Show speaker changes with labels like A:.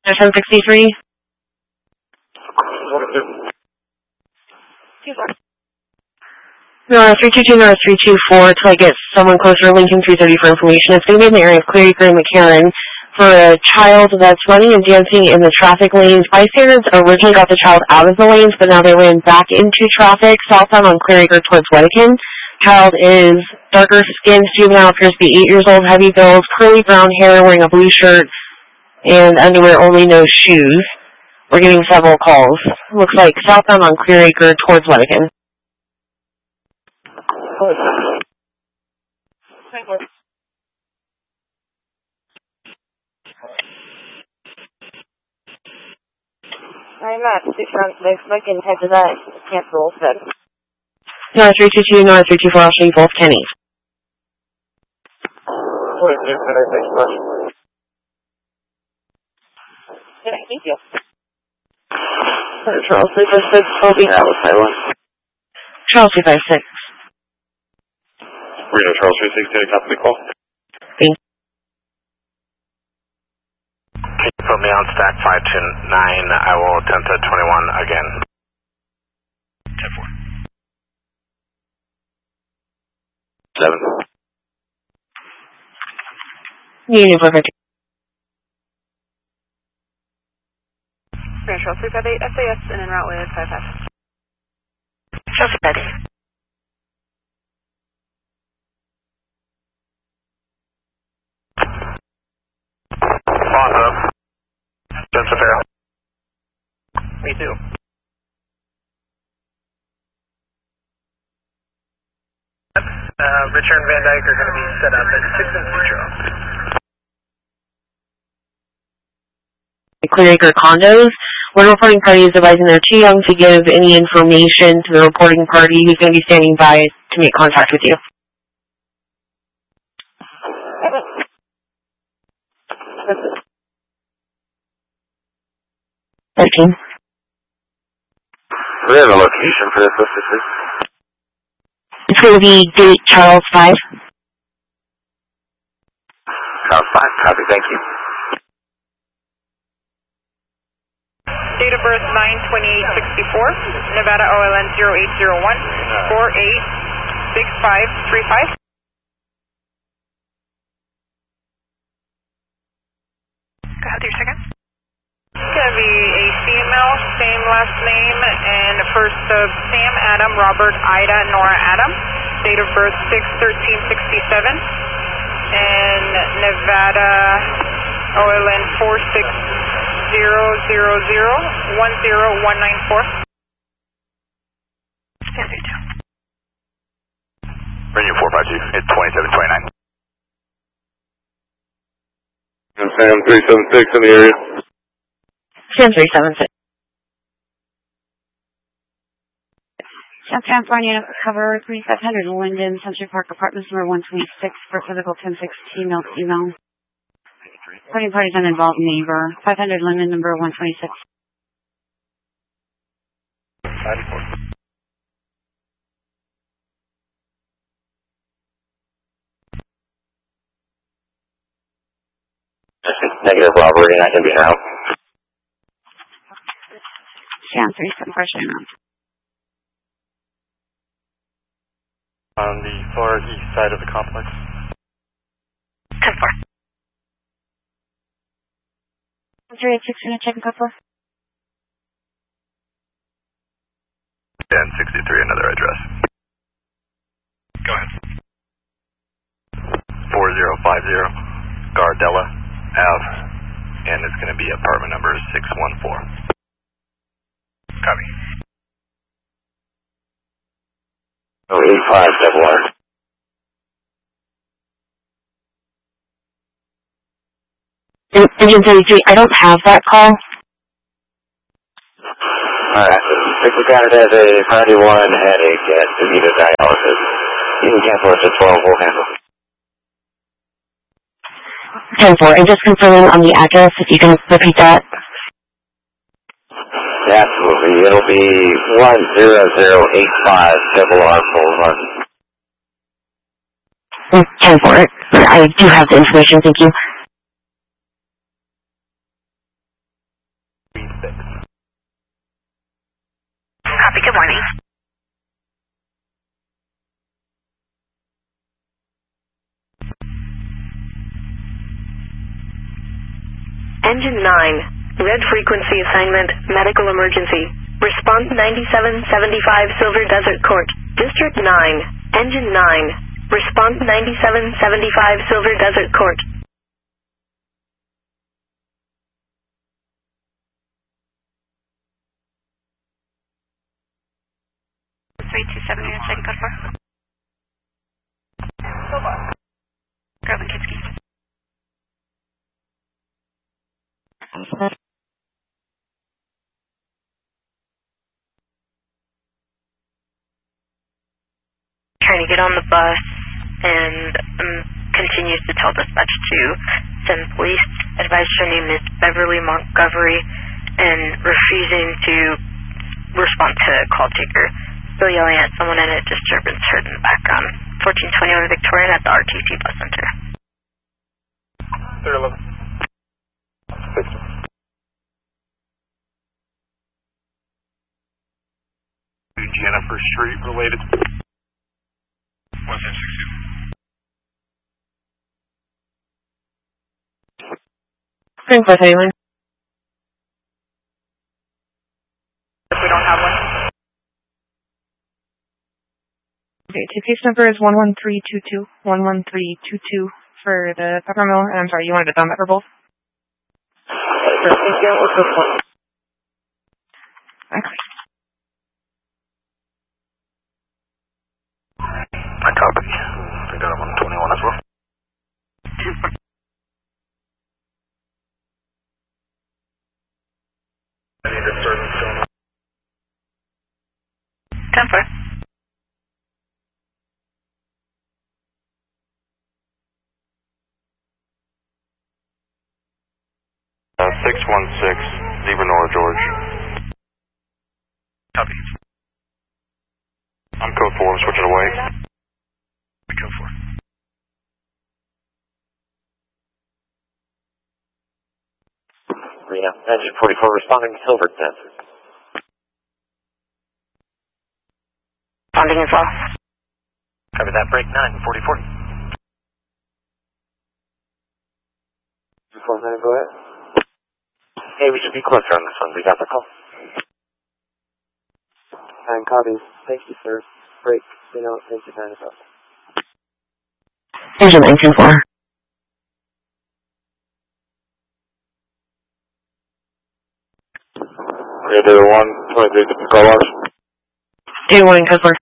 A: 1063. No, 322, no, 324 till I get someone closer to Lincoln 330 for information. It's going to be in the area of Clear Acre and McCarran for a child that's running and dancing in the traffic lanes. Bystanders originally got the child out of the lanes, but now they ran back into traffic southbound on Clear Acre towards Wedekind. Child is darker skinned, juvenile, appears to be 8 years old, heavy build, curly brown hair, wearing a blue shirt and underwear only, no shoes. We're getting several calls. Looks like southbound on Clear Acre towards Wedekind.
B: I'm at 616, Lincoln, head to that, cancel, said.
A: No, 322, no, 324, I'll show you both Kennys.
B: Thank you.
A: Charles 356, Toby.
C: That was silent.
A: Charles 356.
C: Reno Charles 360, any copy call?
A: Thank you.
D: Put me on stack 529, I will attempt at 21 again. 10-4. 7.
A: Union Perfect.
B: Charles 358, SAS, and en route with 55.
A: Charles 358.
D: Fonzo. Jensen Farrell. Me too. Richard and Van Dyke are going to be set up at 6 and Central.
A: Clear Acre condos. One reporting party is advising they're too young to give any information to the reporting party who's going to be standing by to make contact with you.
C: We have a location for this, please.
A: It's going to be Gate Charles 5.
C: Charles 5, copy, thank you.
B: Date of birth 9/28/64, Nevada OLN 0801 486535. Go ahead, your second. It's going to be a female, same last name, and first of Sam, Adam, Robert, Ida, Nora, Adam. Date of birth 6/13/67, and Nevada OLN 46000-10194.
D: Bring you 452, it's 2729.
C: And Sam 376 in the area.
A: Sam 376.
E: South California, cover 3500 Linden, Century Park Apartments, number 126 for physical 1016, email. Reporting parties uninvolved neighbor, 500 Linden, number 126.
D: 94.
C: Negative robbery, I can be out.
E: Sam 375.
D: On the far east side of the complex.
A: 10-4. 386 in a check and cover.
D: 1063, another address. Go ahead. 4050 Gardella Ave, and it's going to be apartment number 614. Copy.
C: 85 double R.
A: Engine 33, I don't have that call.
C: Alright, if we got it as a priority 1 headache at DeVita dialysis, you can cancel it to 12, we'll handle.
A: 10-4, and just confirming on the address, if you can repeat that.
C: Yeah, absolutely. It'll be 10085 double R Boulevard.
A: 10-4, I do have the information, thank you.
B: Copy, good morning.
F: Engine 9, red frequency assignment, medical emergency. Response 9775 Silver Desert Court, District 9, Engine 9. Response 9775 Silver Desert Court.
E: Second code 4. Garland Kitsky.
F: Trying to get on the bus and continues to tell dispatch to send police. Advised her name is Beverly Montgomery and refusing to respond to call taker. Still yelling at someone and a disturbance heard in the background. 1421 Victorian at the RTC bus center.
D: 311. 6. Jennifer Street related. 1762.
A: Green 431.
B: If we don't have one.
G: Okay, case number is 11322. 11322 for the Peppermill. And I'm sorry, you wanted to thumb it for both?
A: Sure, thank you. Let's go for it.
G: Okay.
D: I copy. I got him on 21 as well. I need a service going on.
F: 10-4.
D: Uh, 616, Zebra Nora, George. Copy. I'm code 4, I'm switching away. Code 4.
C: Reno, engine 44 responding to Silver Desert.
F: Responding as well.
C: Cover that, break 944. 249, go ahead. Hey, we should be closer on this one. We got the call.
H: 9 copies. Thank you, sir. Break. Thank you, 9 o'clock.
A: Engine 924.
D: We're going to do the 123 to call ours.
A: Do one code 4.